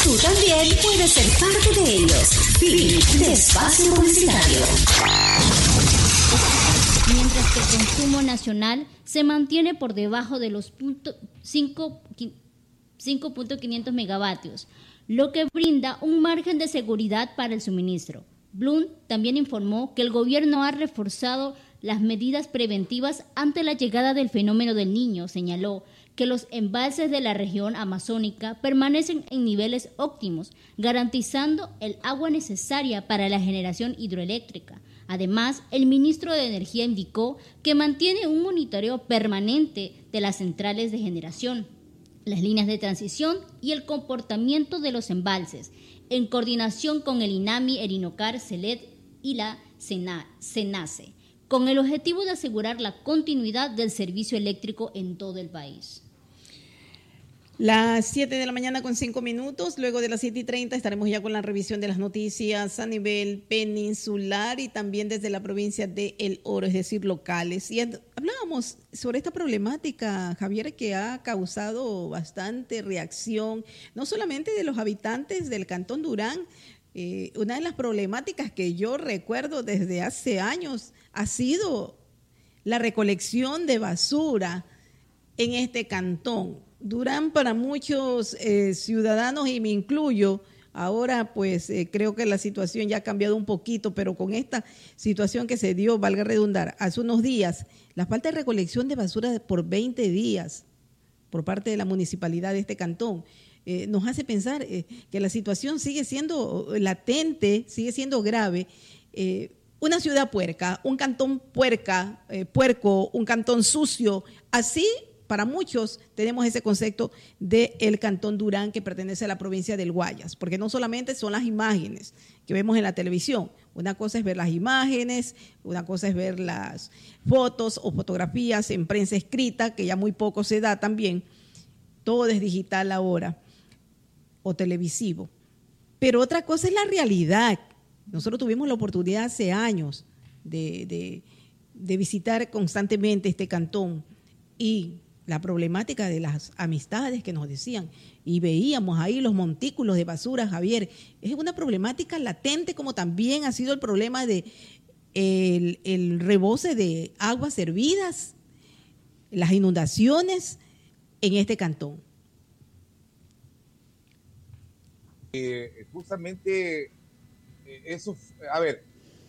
Tú también puedes ser parte de ellos. Fin de espacio publicitario. Mientras que el consumo nacional se mantiene por debajo de los 5.500 megavatios, lo que brinda un margen de seguridad para el suministro. Bloom también informó que el gobierno ha reforzado las medidas preventivas ante la llegada del fenómeno del Niño. Señaló que los embalses de la región amazónica permanecen en niveles óptimos, garantizando el agua necesaria para la generación hidroeléctrica. Además, el ministro de Energía indicó que mantiene un monitoreo permanente de las centrales de generación, las líneas de transición y el comportamiento de los embalses, en coordinación con el INAMI, el INOCAR, CELED y la CENACE, con el objetivo de asegurar la continuidad del servicio eléctrico en todo el país. Las 7 de la mañana con 5 minutos, luego de las 7:30 estaremos ya con la revisión de las noticias a nivel peninsular y también desde la provincia de El Oro, es decir, locales. Y hablábamos sobre esta problemática, Javier, que ha causado bastante reacción, no solamente de los habitantes del Cantón Durán. Una de las problemáticas que yo recuerdo desde hace años ha sido la recolección de basura en este cantón. Durán, para muchos ciudadanos, y me incluyo, ahora pues creo que la situación ya ha cambiado un poquito, pero con esta situación que se dio, valga redundar, hace unos días, la falta de recolección de basura por 20 días por parte de la municipalidad de este cantón, nos hace pensar que la situación sigue siendo latente, sigue siendo grave. Una ciudad puerca, un cantón puerco, un cantón sucio, así para muchos tenemos ese concepto del Cantón Durán, que pertenece a la provincia del Guayas, porque no solamente son las imágenes que vemos en la televisión, una cosa es ver las imágenes, una cosa es ver las fotos o fotografías en prensa escrita, que ya muy poco se da también, todo es digital ahora, o televisivo. Pero otra cosa es la realidad. Nosotros tuvimos la oportunidad hace años de visitar constantemente este cantón y la problemática de las amistades que nos decían, y veíamos ahí los montículos de basura, Javier. Es una problemática latente, como también ha sido el problema de el rebose de aguas servidas, las inundaciones en este cantón. Justamente eso, a ver,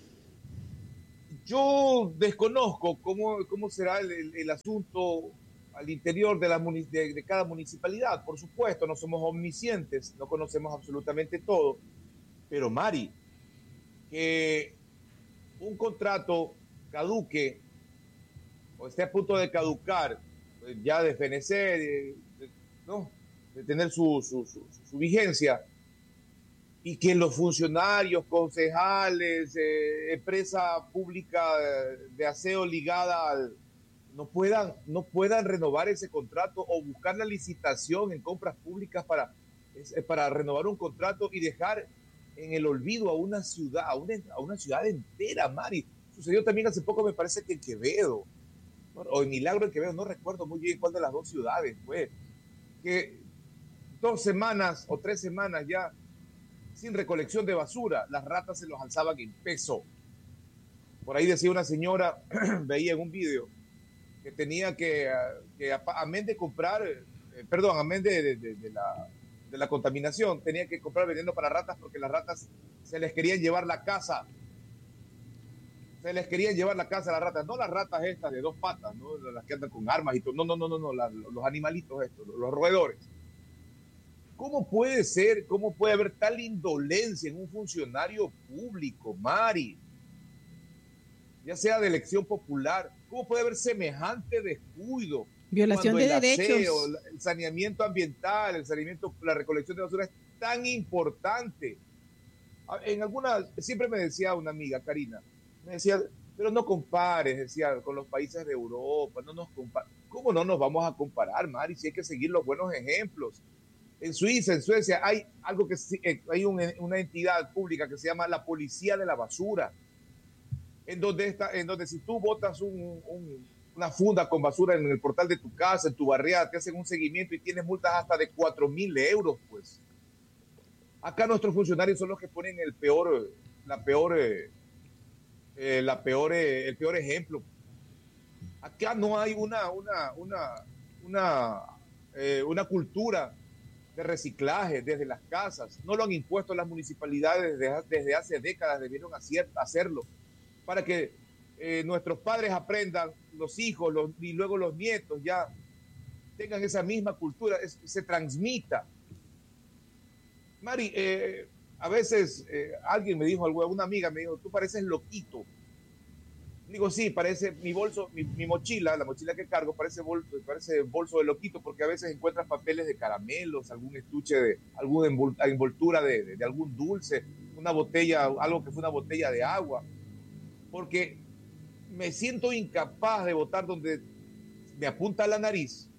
yo desconozco cómo será el asunto al interior de cada municipalidad. Por supuesto, no somos omniscientes, no conocemos absolutamente todo, pero Mari, que un contrato caduque o esté a punto de caducar, ya de fenecer, ¿no?, de tener su vigencia, y que los funcionarios, concejales, empresa pública de aseo ligada al no puedan renovar ese contrato o buscar la licitación en compras públicas para renovar un contrato y dejar en el olvido a una ciudad, a una ciudad entera, Mari. Sucedió también hace poco, me parece que en Quevedo, ¿no?, o en Milagro en Quevedo, no recuerdo muy bien cuál de las dos ciudades fue, que 2 semanas o 3 semanas ya sin recolección de basura, las ratas se los alzaban en peso. Por ahí decía una señora, veía en un video, que tenía que amén de comprar, amén de la contaminación, tenía que comprar veneno para ratas porque las ratas se les querían llevar la casa. Se les querían llevar la casa a las ratas, no las ratas estas de 2 patas, ¿no?, las que andan con armas y todo, no, los animalitos estos, los roedores. ¿Cómo puede ser, cómo puede haber tal indolencia en un funcionario público, Mari? Ya sea de elección popular, ¿cómo puede haber semejante descuido? Violación de derechos. Aseo, el saneamiento ambiental, la recolección de basura es tan importante. Siempre me decía una amiga, Karina, me decía, pero no compares, decía, con los países de Europa, no nos compares. ¿Cómo no nos vamos a comparar, Mari, si hay que seguir los buenos ejemplos? En Suiza, en Suecia, hay hay una entidad pública que se llama la Policía de la Basura, en donde si tú botas una funda con basura en el portal de tu casa, en tu barriada, te hacen un seguimiento y tienes multas hasta de 4.000 euros, pues. Acá nuestros funcionarios son los que ponen el peor ejemplo. Acá no hay una cultura de reciclaje desde las casas. No lo han impuesto las municipalidades desde hace décadas, debieron hacerlo para que nuestros padres aprendan, los hijos y luego los nietos ya tengan esa misma cultura, se transmita. Mari, a veces alguien me dijo, una amiga me dijo, tú pareces loquito. Digo, sí, parece mi bolso, mi mochila, la mochila que cargo, parece bolso de loquito, porque a veces encuentras papeles de caramelos, algún estuche alguna envoltura de algún dulce, una botella, algo que fue una botella de agua, porque me siento incapaz de botar donde me apunta la nariz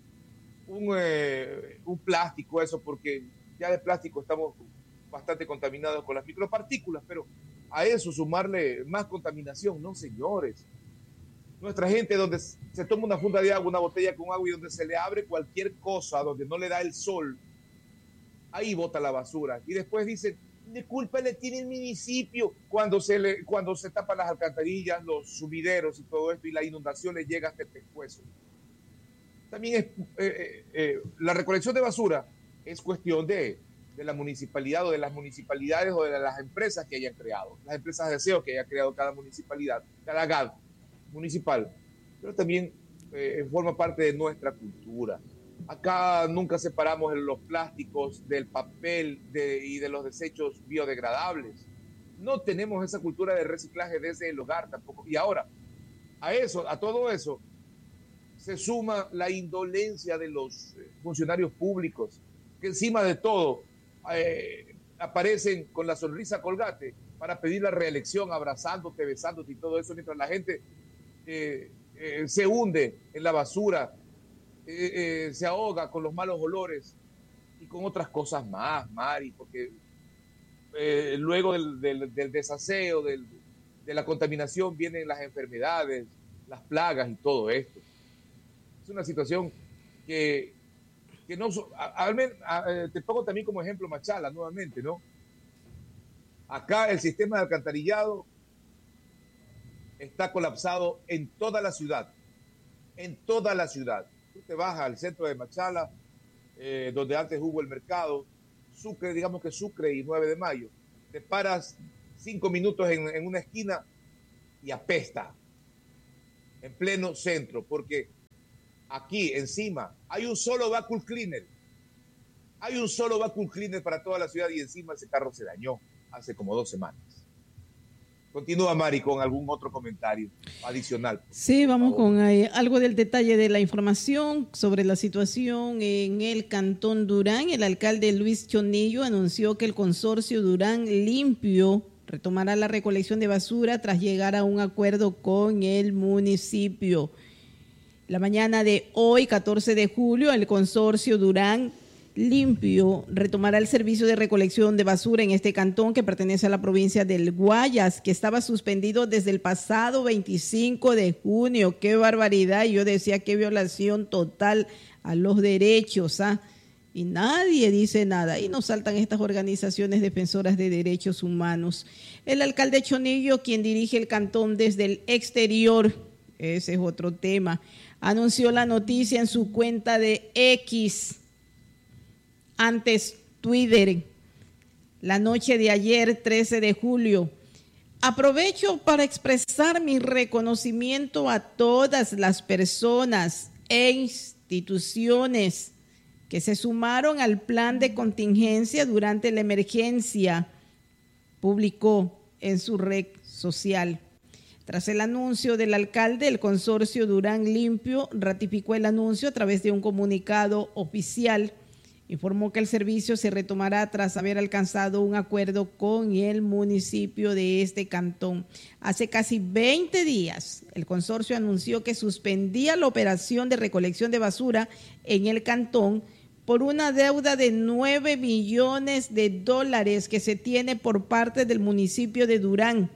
un plástico, eso, porque ya de plástico estamos bastante contaminados con las micropartículas, pero a eso sumarle más contaminación, no, señores. Nuestra gente, donde se toma una funda de agua, una botella con agua, y donde se le abre cualquier cosa, donde no le da el sol, ahí bota la basura. Y después dicen, ¿qué culpa le tiene el municipio cuando se tapan las alcantarillas, los sumideros y todo esto, y la inundación le llega hasta el pescuezo? También la recolección de basura es cuestión de la municipalidad o de las municipalidades o de las empresas que hayan creado, las empresas de aseo que haya creado cada municipalidad, cada GAD municipal, pero también forma parte de nuestra cultura. Acá nunca separamos los plásticos del papel y de los desechos biodegradables. No tenemos esa cultura de reciclaje desde el hogar tampoco. Y ahora, a todo eso, se suma la indolencia de los funcionarios públicos, que encima de todo aparecen con la sonrisa colgate para pedir la reelección, abrazándote, besándote y todo eso, mientras la gente se hunde en la basura, se ahoga con los malos olores y con otras cosas más, Mari, porque luego del desaseo, de la contaminación, vienen las enfermedades, las plagas y todo esto. Es una situación que no... te pongo también como ejemplo Machala, nuevamente, ¿no? Acá el sistema de alcantarillado está colapsado en toda la ciudad. En toda la ciudad. Tú te vas al centro de Machala, donde antes hubo el mercado, Sucre, digamos que Sucre y 9 de Mayo. Te paras 5 minutos en una esquina y apesta. En pleno centro, porque aquí encima hay un solo vacuum cleaner. Hay un solo vacuum cleaner para toda la ciudad y encima ese carro se dañó hace como 2 semanas. Continúa, Mari, con algún otro comentario adicional. Sí, vamos con algo del detalle de la información sobre la situación en el Cantón Durán. El alcalde Luis Chonillo anunció que el consorcio Durán Limpio retomará la recolección de basura tras llegar a un acuerdo con el municipio. La mañana de hoy, 14 de julio, el consorcio Durán Limpio retomará el servicio de recolección de basura en este cantón que pertenece a la provincia del Guayas, que estaba suspendido desde el pasado 25 de junio. ¡Qué barbaridad! Y yo decía, qué violación total a los derechos, ¿ah? Y nadie dice nada. Y nos saltan estas organizaciones defensoras de derechos humanos. El alcalde Chonillo, quien dirige el cantón desde el exterior, ese es otro tema, anunció la noticia en su cuenta de X, antes Twitter, la noche de ayer, 13 de julio. Aprovecho para expresar mi reconocimiento a todas las personas e instituciones que se sumaron al plan de contingencia durante la emergencia, publicó en su red social. Tras el anuncio del alcalde, el consorcio Durán Limpio ratificó el anuncio a través de un comunicado oficial. Informó que el servicio se retomará tras haber alcanzado un acuerdo con el municipio de este cantón. Hace casi 20 días, el consorcio anunció que suspendía la operación de recolección de basura en el cantón por una deuda de $9 millones que se tiene por parte del municipio de Durán.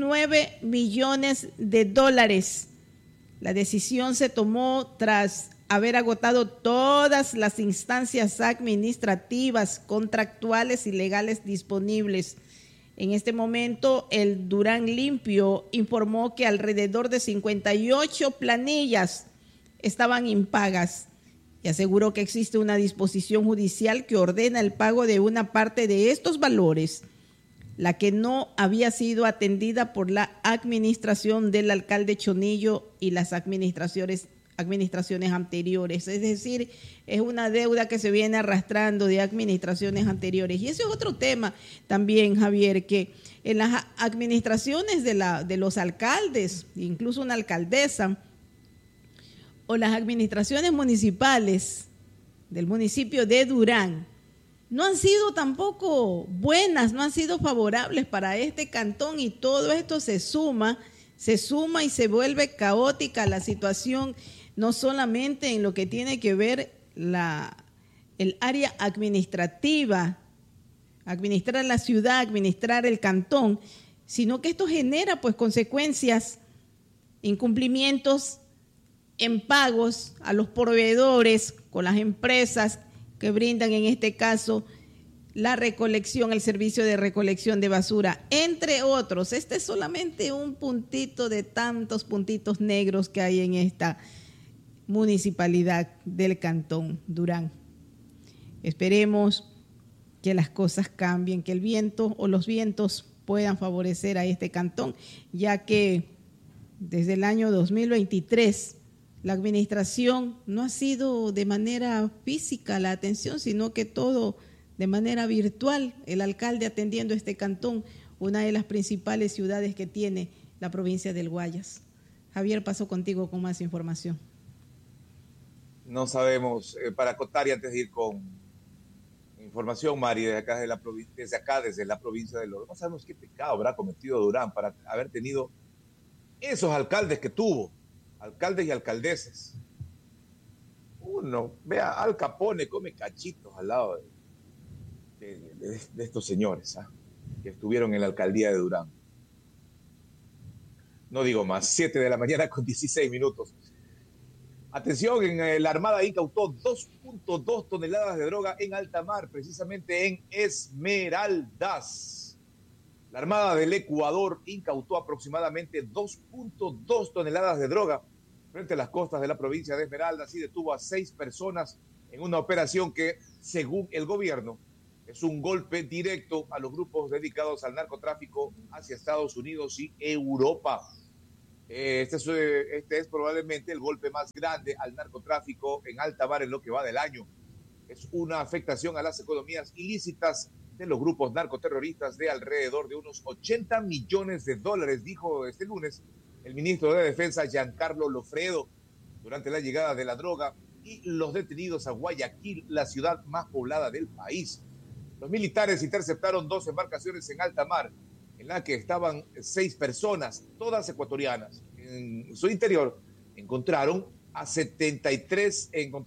$9 millones. La decisión se tomó tras haber agotado todas las instancias administrativas, contractuales y legales disponibles. En este momento, el Durán Limpio informó que alrededor de 58 planillas estaban impagas y aseguró que existe una disposición judicial que ordena el pago de una parte de estos valores, la que no había sido atendida por la administración del alcalde Chonillo y las administraciones anteriores. Es decir, es una deuda que se viene arrastrando de administraciones anteriores. Y ese es otro tema también, Javier, que en las administraciones de los alcaldes, incluso una alcaldesa, o las administraciones municipales del municipio de Durán, no han sido tampoco buenas, no han sido favorables para este cantón, y todo esto se suma y se vuelve caótica la situación, no solamente en lo que tiene que ver el área administrativa, administrar la ciudad, administrar el cantón, sino que esto genera pues consecuencias, incumplimientos en pagos a los proveedores con las empresas que brindan en este caso la recolección, el servicio de recolección de basura, entre otros. Este es solamente un puntito de tantos puntitos negros que hay en esta municipalidad del Cantón Durán. Esperemos que las cosas cambien, que el viento o los vientos puedan favorecer a este cantón, ya que desde el año 2023 la administración no ha sido de manera física la atención, sino que todo de manera virtual, el alcalde atendiendo este cantón, una de las principales ciudades que tiene la provincia del Guayas. Javier, paso contigo con más información. No sabemos, para acotar y antes de ir con información, Mari, desde acá, desde la provincia de Oro, no sabemos qué pecado habrá cometido Durán para haber tenido esos alcaldes que tuvo, alcaldes y alcaldesas. Uno, vea, Al Capone come cachitos al lado de estos señores que estuvieron en la alcaldía de Durán. No digo más, 7 de la mañana con 16 minutos. Atención, la Armada incautó 2.2 toneladas de droga en alta mar, precisamente en Esmeraldas. La Armada del Ecuador incautó aproximadamente 2.2 toneladas de droga frente a las costas de la provincia de Esmeraldas y detuvo a 6 personas en una operación que, según el gobierno, es un golpe directo a los grupos dedicados al narcotráfico hacia Estados Unidos y Europa. Este es probablemente el golpe más grande al narcotráfico en alta mar en lo que va del año. Es una afectación a las economías ilícitas de los grupos narcoterroristas de alrededor de unos 80 millones de dólares, dijo este lunes el ministro de Defensa Giancarlo Lofredo durante la llegada de la droga y los detenidos a Guayaquil, la ciudad más poblada del país. Los militares interceptaron 2 embarcaciones en alta mar en la que estaban 6 personas, todas ecuatorianas. En su interior encontraron 73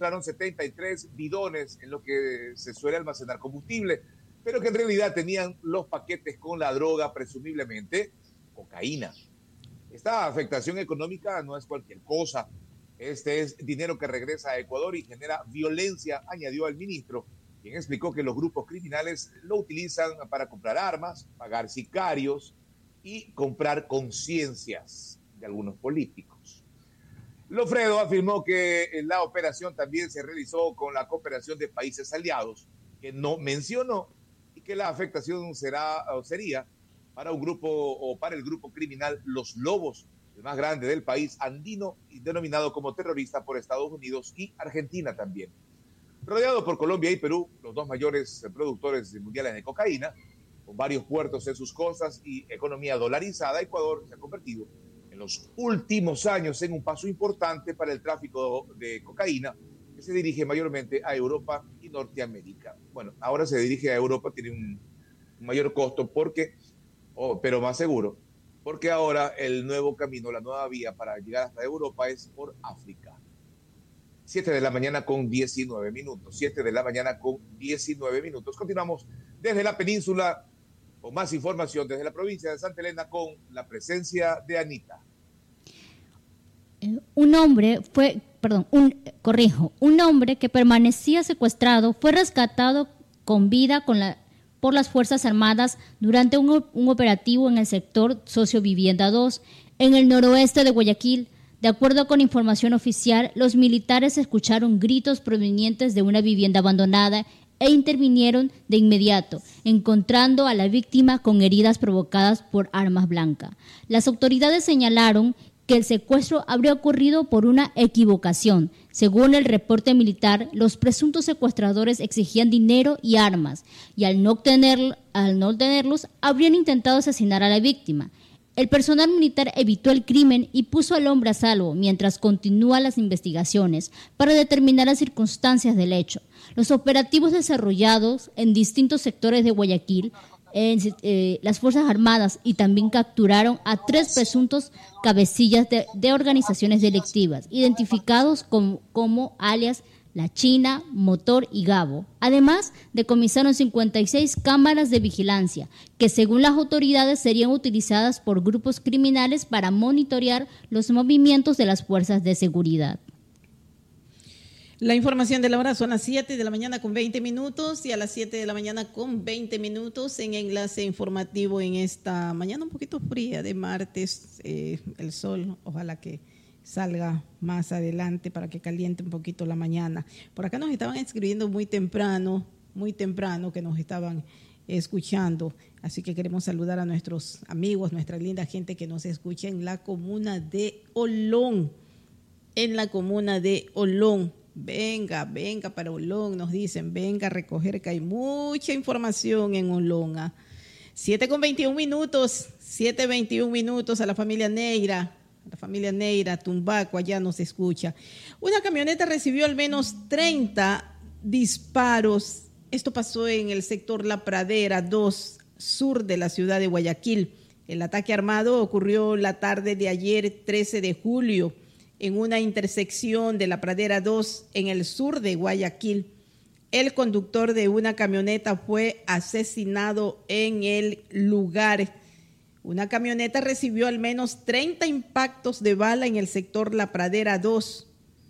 bidones en lo que se suele almacenar combustible, pero que en realidad tenían los paquetes con la droga, presumiblemente cocaína. Esta afectación económica no es cualquier cosa. Este es dinero que regresa a Ecuador y genera violencia, añadió el ministro, quien explicó que los grupos criminales lo utilizan para comprar armas, pagar sicarios y comprar conciencias de algunos políticos. Lofredo afirmó que la operación también se realizó con la cooperación de países aliados, que no mencionó, y que la afectación sería para un grupo o para el grupo criminal Los Lobos, el más grande del país andino y denominado como terrorista por Estados Unidos y Argentina también. Rodeado por Colombia y Perú, los 2 mayores productores mundiales de cocaína, con varios puertos en sus costas y economía dolarizada, Ecuador se ha convertido en los últimos años en un paso importante para el tráfico de cocaína, que se dirige mayormente a Europa y Norteamérica. Bueno, ahora se dirige a Europa, tiene un mayor costo, pero más seguro, porque ahora el nuevo camino, la nueva vía para llegar hasta Europa es por África. 7 de la mañana con 19 minutos. 7 de la mañana con 19 minutos. Continuamos desde la península con más información desde la provincia de Santa Elena con la presencia de Anita. Un hombre fue un hombre que permanecía secuestrado fue rescatado con vida por las Fuerzas Armadas durante un operativo en el sector Sociovivienda 2, en el noroeste de Guayaquil. De acuerdo con información oficial, los militares escucharon gritos provenientes de una vivienda abandonada e intervinieron de inmediato, encontrando a la víctima con heridas provocadas por armas blancas. Las autoridades señalaron que el secuestro habría ocurrido por una equivocación. Según el reporte militar, los presuntos secuestradores exigían dinero y armas, y al no obtenerlos, habrían intentado asesinar a la víctima. El personal militar evitó el crimen y puso al hombre a salvo mientras continúan las investigaciones para determinar las circunstancias del hecho. Los operativos desarrollados en distintos sectores de Guayaquil, las Fuerzas Armadas, y también capturaron a 3 presuntos cabecillas de organizaciones delictivas, identificados como alias La China, Motor y Gabo. Además, decomisaron 56 cámaras de vigilancia, que según las autoridades serían utilizadas por grupos criminales para monitorear los movimientos de las fuerzas de seguridad. La información de la hora son las 7 de la mañana con 20 minutos y a las 7 de la mañana con 20 minutos en enlace informativo en esta mañana un poquito fría de martes. El sol, ojalá que salga más adelante para que caliente un poquito la mañana. Por acá nos estaban escribiendo muy temprano que nos estaban escuchando, así que queremos saludar a nuestros amigos, nuestra linda gente que nos escucha en la comuna de Olón, Venga para Olón, nos dicen, venga a recoger que hay mucha información en Olón. 7:21 minutos, 7:21 minutos a la familia Neira, Tumbaco, allá nos escucha. Una camioneta recibió al menos 30 disparos. Esto pasó en el sector La Pradera 2, sur de la ciudad de Guayaquil. El ataque armado ocurrió la tarde de ayer, 13 de julio, en una intersección de La Pradera 2 en el sur de Guayaquil. El conductor de una camioneta fue asesinado en el lugar. Una camioneta recibió al menos 30 impactos de bala en el sector La Pradera 2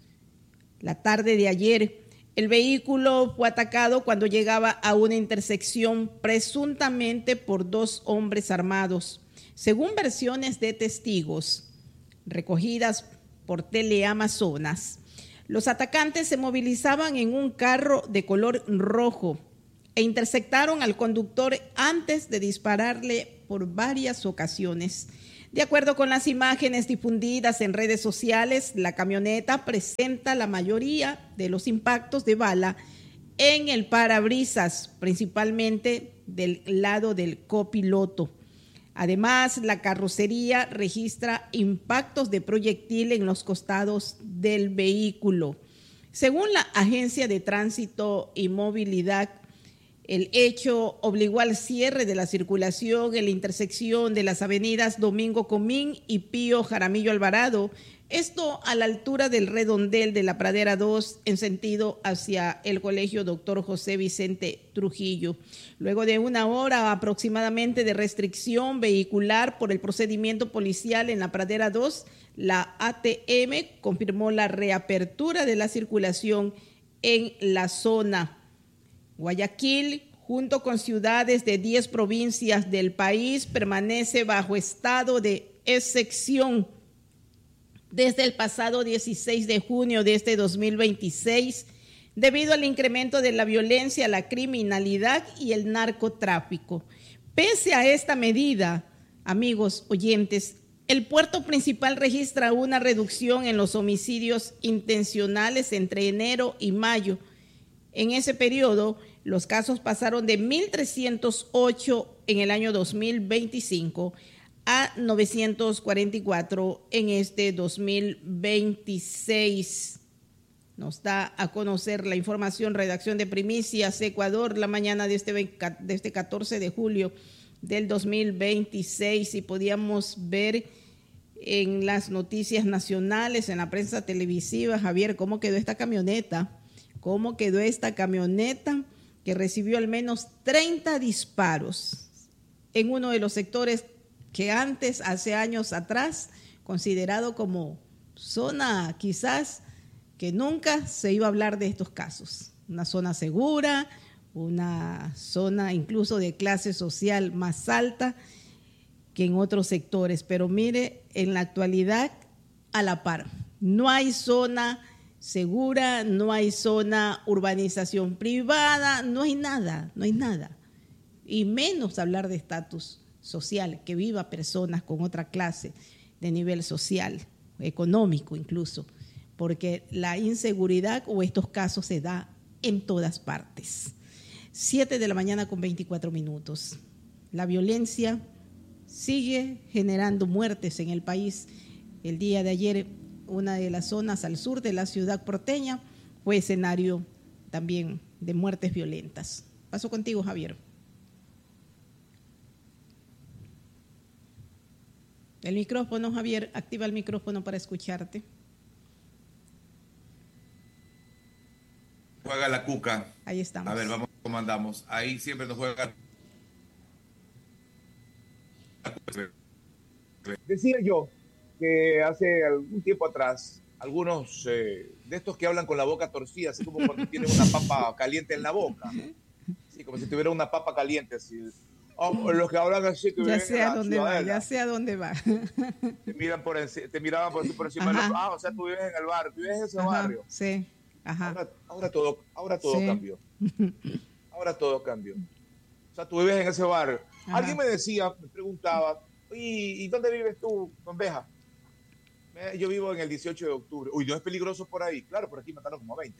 la tarde de ayer. El vehículo fue atacado cuando llegaba a una intersección presuntamente por 2 hombres armados. Según versiones de testigos recogidas por Teleamazonas, los atacantes se movilizaban en un carro de color rojo e interceptaron al conductor antes de dispararle por varias ocasiones. De acuerdo con las imágenes difundidas en redes sociales, la camioneta presenta la mayoría de los impactos de bala en el parabrisas, principalmente del lado del copiloto. Además, la carrocería registra impactos de proyectil en los costados del vehículo. Según la Agencia de Tránsito y Movilidad, el hecho obligó al cierre de la circulación en la intersección de las avenidas Domingo Comín y Pío Jaramillo Alvarado, esto a la altura del redondel de La Pradera 2 en sentido hacia el Colegio Dr. José Vicente Trujillo. Luego de 1 hora aproximadamente de restricción vehicular por el procedimiento policial en La Pradera 2, la ATM confirmó la reapertura de la circulación en la zona. Guayaquil, junto con ciudades de 10 provincias del país, permanece bajo estado de excepción desde el pasado 16 de junio de este 2026, debido al incremento de la violencia, la criminalidad y el narcotráfico. Pese a esta medida, amigos oyentes, el puerto principal registra una reducción en los homicidios intencionales entre enero y mayo. En ese periodo, los casos pasaron de 1.308 en el año 2025 a 944 en este 2026. Nos da a conocer la información redacción de Primicias Ecuador la mañana de este 14 de julio del 2026, y podíamos ver en las noticias nacionales, en la prensa televisiva, Javier, cómo quedó esta camioneta que recibió al menos 30 disparos en uno de los sectores que antes, hace años atrás, considerado como zona quizás que nunca se iba a hablar de estos casos. Una zona segura, una zona incluso de clase social más alta que en otros sectores. Pero mire, en la actualidad, a la par, no hay zona segura, no hay zona urbanización privada, no hay nada. Y menos hablar de estatus social, que viva personas con otra clase de nivel social, económico incluso, porque la inseguridad o estos casos se da en todas partes. 7:24 a.m. La violencia sigue generando muertes en el país. El día de ayer, una de las zonas al sur de la ciudad porteña fue escenario también de muertes violentas. Paso contigo, Javier. El micrófono, Javier, activa el micrófono para escucharte. Juega la cuca. Ahí estamos. A ver, vamos, ¿cómo andamos? Ahí siempre nos juega. Decía yo que hace algún tiempo atrás, algunos de estos que hablan con la boca torcida, así como cuando tienen una papa caliente en la boca, sí, como si tuviera una papa caliente, así. Oh, los que hablan así que ya sé a dónde va, ya sé a dónde va. Te miraban por encima de los, o sea, tú vives en el barrio, tú vives en ese barrio. Sí. Ajá. Ahora todo sí. Cambió. Ahora todo cambió. O sea, tú vives en ese barrio. Ajá. Alguien me decía, me preguntaba, ¿y dónde vives tú, Don Beja? Yo vivo en el 18 de octubre. Uy, ¿no es peligroso por ahí? Claro, por aquí mataron como 20.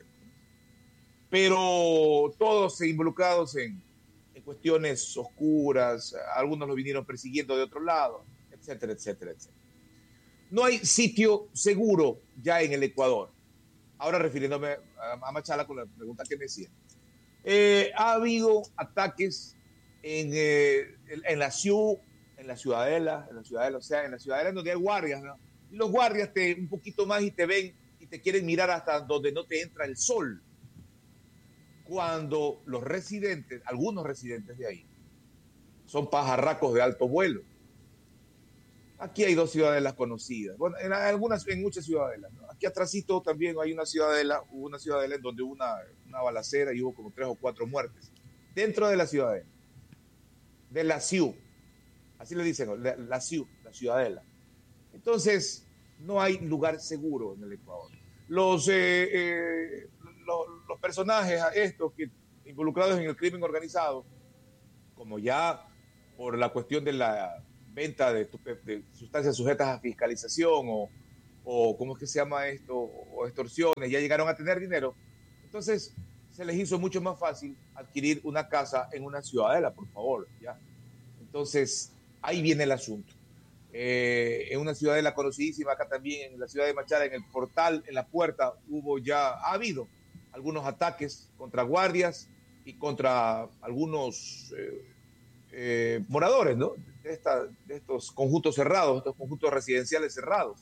Pero todos involucrados en cuestiones oscuras, algunos lo vinieron persiguiendo de otro lado, etcétera, etcétera, etcétera. No hay sitio seguro ya en el Ecuador. Ahora refiriéndome a Machala con la pregunta que me decía. Ha habido ataques en la ciudadela, o sea, en la ciudadela donde hay guardias, ¿no? Y los guardias un poquito más y te ven y te quieren mirar hasta donde no te entra el sol. Cuando los residentes, algunos residentes de ahí, son pajarracos de alto vuelo. Aquí hay 2 ciudadelas conocidas. Bueno, en muchas ciudadelas, ¿no? Aquí atrásito también hay hubo una ciudadela en donde hubo una balacera y hubo como 3 o 4 muertes. Dentro de la ciudadela. De la CIU. Así le dicen, la CIU, la ciudadela. Entonces, no hay lugar seguro en el Ecuador. Los personajes estos involucrados en el crimen organizado, como ya por la cuestión de la venta de sustancias sujetas a fiscalización o ¿cómo es que se llama esto? O extorsiones, ya llegaron a tener dinero. Entonces se les hizo mucho más fácil adquirir una casa en una ciudadela, por favor, ¿ya? Entonces ahí viene el asunto. En una ciudadela conocidísima acá también, en la ciudad de Machala, en el portal, en la puerta, ha habido algunos ataques contra guardias y contra algunos moradores, ¿no? De estos conjuntos cerrados, estos conjuntos residenciales cerrados.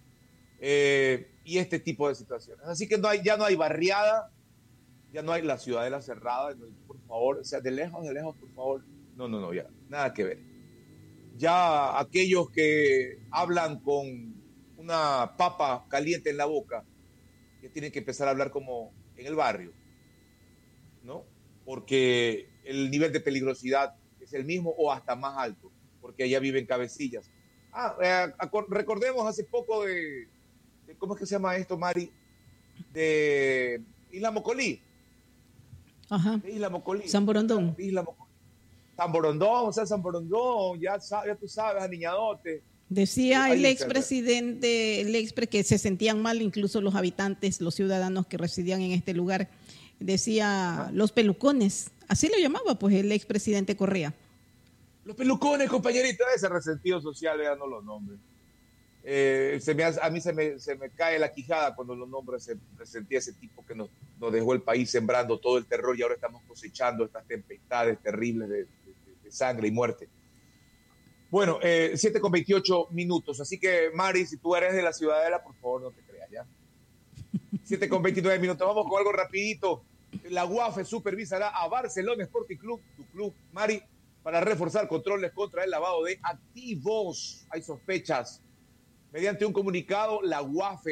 Y este tipo de situaciones. Así que ya no hay barriada, ya no hay la ciudadela cerrada, por favor, o sea, de lejos, por favor. No, ya, nada que ver. Ya aquellos que hablan con una papa caliente en la boca, que tienen que empezar a hablar como en el barrio, ¿no? Porque el nivel de peligrosidad es el mismo o hasta más alto, porque allá viven cabecillas. Recordemos hace poco de ¿cómo es que se llama esto, Mari? De Isla Mocolí. Ajá. De Isla Mocolí. San Borondón. San Borondón, ya tú sabes, aniñadote. Decía el expresidente, que se sentían mal, incluso los habitantes, los ciudadanos que residían en este lugar, decía los pelucones, así lo llamaba pues el expresidente Correa. Los pelucones, compañerito, ese resentido social, ya no los nombres. A mí se me cae la quijada cuando los nombres, se sentía ese tipo que nos dejó el país sembrando todo el terror y ahora estamos cosechando estas tempestades terribles de sangre y muerte. Bueno, 7:28 a.m, así que Mari, si tú eres de la ciudadela, por favor no te creas, ¿ya? 7:29 a.m, vamos con algo rapidito. La UAFE supervisará a Barcelona Sporting Club, tu club, Mari, para reforzar controles contra el lavado de activos. Hay sospechas. Mediante un comunicado, la UAFE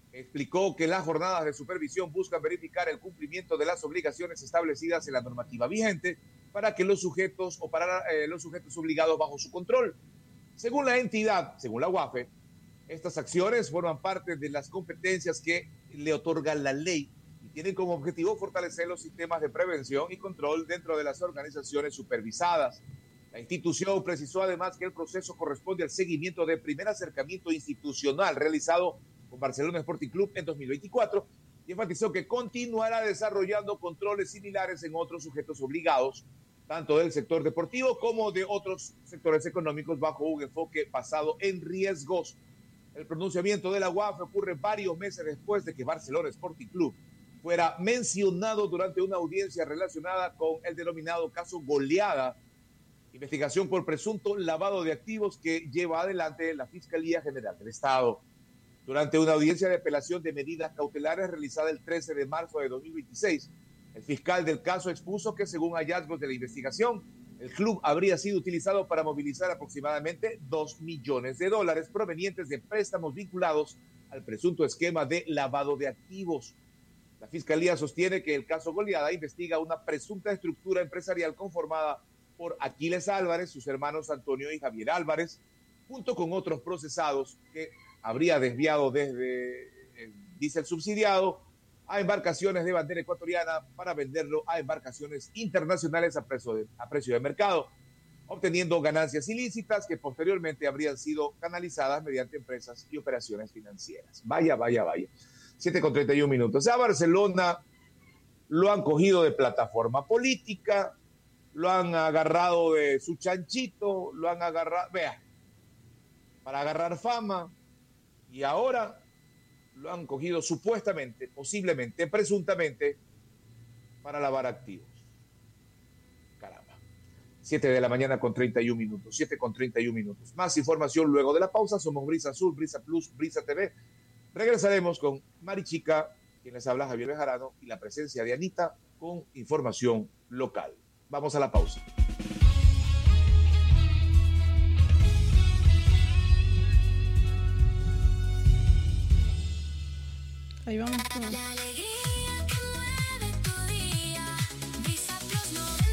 explicó que las jornadas de supervisión buscan verificar el cumplimiento de las obligaciones establecidas en la normativa vigente para que los sujetos o para los sujetos obligados bajo su control. Según la entidad, según la UAFE, estas acciones forman parte de las competencias que le otorga la ley y tienen como objetivo fortalecer los sistemas de prevención y control dentro de las organizaciones supervisadas. La institución precisó además que el proceso corresponde al seguimiento del primer acercamiento institucional realizado con Barcelona Sporting Club en 2024 y enfatizó que continuará desarrollando controles similares en otros sujetos obligados, tanto del sector deportivo como de otros sectores económicos, bajo un enfoque basado en riesgos. El pronunciamiento de la UAF ocurre varios meses después de que Barcelona Sporting Club fuera mencionado durante una audiencia relacionada con el denominado caso Goleada, investigación por presunto lavado de activos que lleva adelante la Fiscalía General del Estado. Durante una audiencia de apelación de medidas cautelares realizada el 13 de marzo de 2026, el fiscal del caso expuso que según hallazgos de la investigación, el club habría sido utilizado para movilizar aproximadamente $2 millones provenientes de préstamos vinculados al presunto esquema de lavado de activos. La Fiscalía sostiene que el caso Goleada investiga una presunta estructura empresarial conformada por Aquiles Álvarez, sus hermanos Antonio y Javier Álvarez, junto con otros procesados que habría desviado desde, dice el subsidiado, a embarcaciones de bandera ecuatoriana para venderlo a embarcaciones internacionales a precio de mercado, obteniendo ganancias ilícitas que posteriormente habrían sido canalizadas mediante empresas y operaciones financieras. Vaya. 7:31. A Barcelona lo han cogido de plataforma política, lo han agarrado de su chanchito, lo han agarrado, para agarrar fama, y ahora lo han cogido supuestamente, posiblemente, presuntamente, para lavar activos. Caramba. 7:31. Más información luego de la pausa. Somos Brisa Azul, Brisa Plus, Brisa TV. Regresaremos con Mari Chica, quien les habla, Javier Bejarano, y la presencia de Anita con información local. Vamos a la pausa. Ahí vamos. La alegría que mueve tu día. Brisa Plus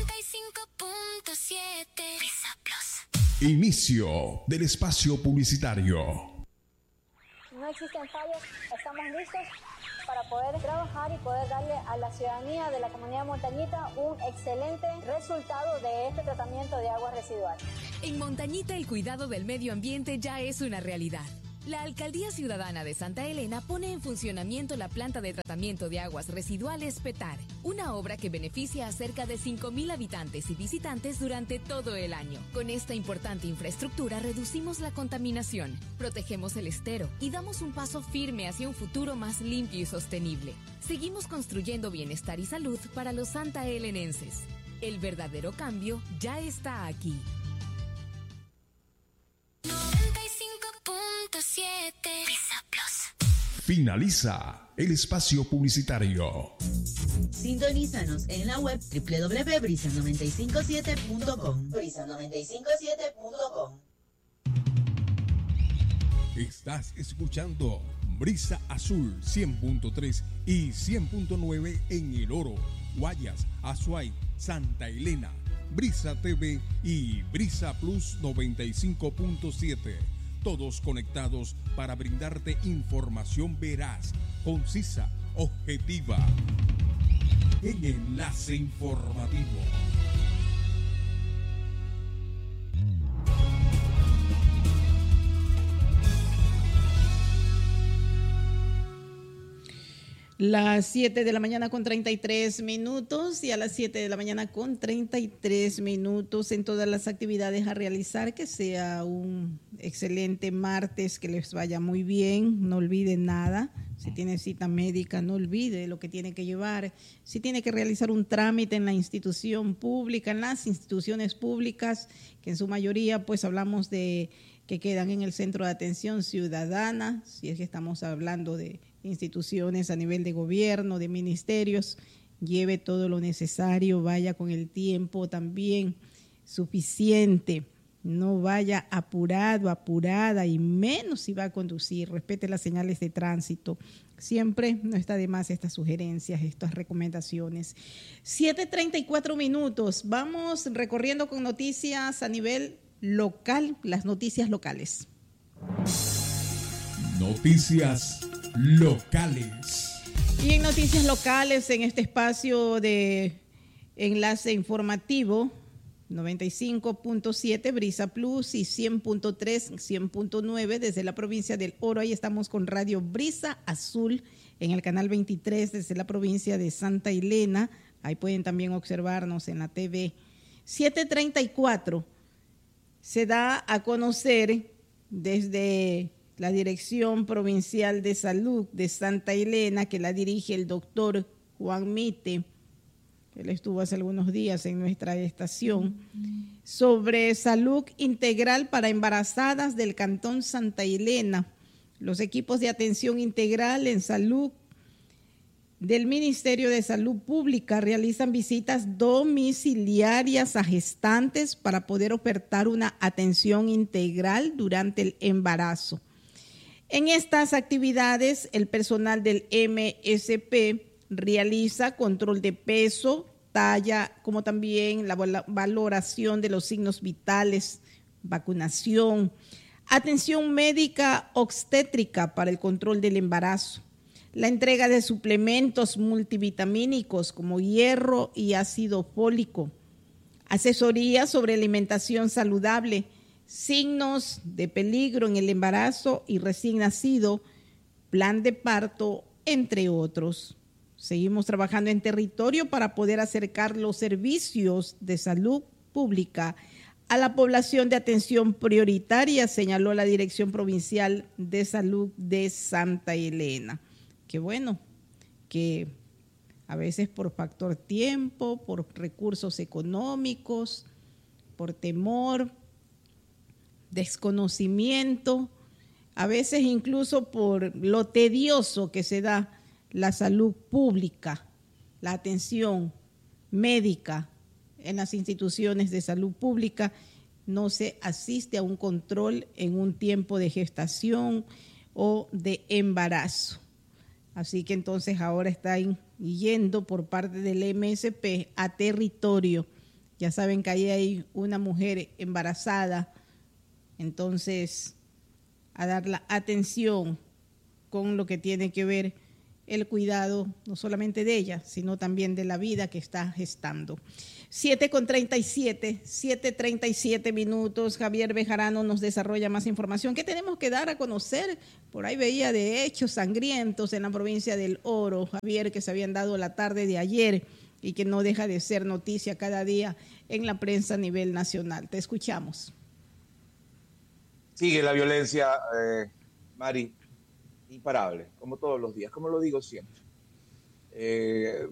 95.7. Brisa Plus. Inicio del espacio publicitario. No existen fallos, estamos listos para poder trabajar y poder darle a la ciudadanía de la comunidad montañita un excelente resultado de este tratamiento de aguas residuales. En Montañita el cuidado del medio ambiente ya es una realidad. La Alcaldía Ciudadana de Santa Elena pone en funcionamiento la planta de tratamiento de aguas residuales PETAR, una obra que beneficia a cerca de 5,000 habitantes y visitantes durante todo el año. Con esta importante infraestructura reducimos la contaminación, protegemos el estero y damos un paso firme hacia un futuro más limpio y sostenible. Seguimos construyendo bienestar y salud para los santaelenenses. El verdadero cambio ya está aquí. 95.7. Brisa Plus. Finaliza el espacio publicitario. Sintonízanos en la web www.brisa957.com. Brisa957.com. Estás escuchando Brisa Azul 100.3 y 100.9 en El Oro, Guayas, Azuay, Santa Elena, Brisa TV y Brisa Plus 95.7. Todos conectados para brindarte información veraz, concisa, objetiva. En Enlace Informativo. Las 7:33 y a las 7:33 en todas las actividades a realizar. Que sea un excelente martes, que les vaya muy bien, no olviden nada. Si tiene cita médica, no olvide lo que tiene que llevar. Si tiene que realizar un trámite en la institución pública, en las instituciones públicas, que en su mayoría pues hablamos de que quedan en el centro de atención ciudadana, si es que estamos hablando de instituciones a nivel de gobierno, de ministerios, lleve todo lo necesario, vaya con el tiempo también suficiente No vaya apurado, apurada, y menos si va a conducir. Respete las señales de tránsito. Siempre no está de más estas sugerencias, estas recomendaciones. 7:34 minutos. Vamos recorriendo con noticias a nivel local, las noticias locales. Noticias locales. Y en noticias locales, en este espacio de enlace informativo, 95.7 Brisa Plus y 100.3, 100.9 desde la provincia del Oro. Ahí estamos con Radio Brisa Azul en el canal 23 desde la provincia de Santa Elena. Ahí pueden también observarnos en la TV. 7:34 se da a conocer desde la Dirección Provincial de Salud de Santa Elena, que la dirige el doctor Juan Mite. Él estuvo hace algunos días en nuestra estación, sobre salud integral para embarazadas del Cantón Santa Elena. Los equipos de atención integral en salud del Ministerio de Salud Pública realizan visitas domiciliarias a gestantes para poder ofertar una atención integral durante el embarazo. En estas actividades, el personal del MSP realiza control de peso, talla, como también la valoración de los signos vitales, vacunación, atención médica obstétrica para el control del embarazo, la entrega de suplementos multivitamínicos como hierro y ácido fólico, asesoría sobre alimentación saludable, signos de peligro en el embarazo y recién nacido, plan de parto, entre otros. Seguimos trabajando en territorio para poder acercar los servicios de salud pública a la población de atención prioritaria, señaló la Dirección Provincial de Salud de Santa Elena. Qué bueno que a veces por factor tiempo, por recursos económicos, por temor, desconocimiento, a veces incluso por lo tedioso que se da la salud pública, la atención médica en las instituciones de salud pública, no se asiste a un control en un tiempo de gestación o de embarazo. Así que entonces ahora están yendo por parte del MSP a territorio. Ya saben que ahí hay una mujer embarazada, entonces a dar la atención con lo que tiene que ver el cuidado no solamente de ella, sino también de la vida que está gestando. 7:37 minutos. Javier Bejarano nos desarrolla más información. ¿Qué tenemos que dar a conocer? Por ahí veía de hechos sangrientos en la provincia del Oro, Javier, que se habían dado la tarde de ayer y que no deja de ser noticia cada día en la prensa a nivel nacional. Te escuchamos. Sigue la violencia, Mari, imparable, como todos los días, como lo digo siempre.